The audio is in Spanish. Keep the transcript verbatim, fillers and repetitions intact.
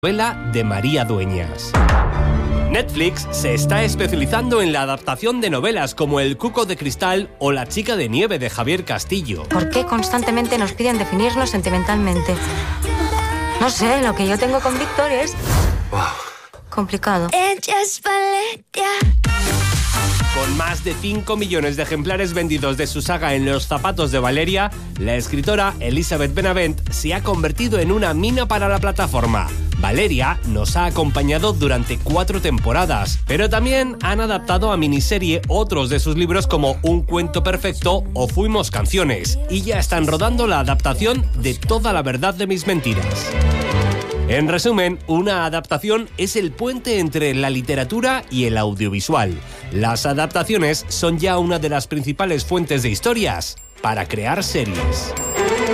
Novela de María Dueñas. Netflix se está especializando en la adaptación de novelas como El cuco de cristal o La chica de nieve de Javier Castillo. ¿Por qué constantemente nos piden definirnos sentimentalmente? No sé, lo que yo tengo con Víctor es complicado. Con más de cinco millones de ejemplares vendidos de su saga En los zapatos de Valeria, la escritora Elizabeth Benavent se ha convertido en una mina para la plataforma. Valeria nos ha acompañado durante cuatro temporadas, pero también han adaptado a miniserie otros de sus libros como Un cuento perfecto o Fuimos canciones, y ya están rodando la adaptación de Toda la verdad de mis mentiras. En resumen, una adaptación es el puente entre la literatura y el audiovisual. Las adaptaciones son ya una de las principales fuentes de historias para crear series.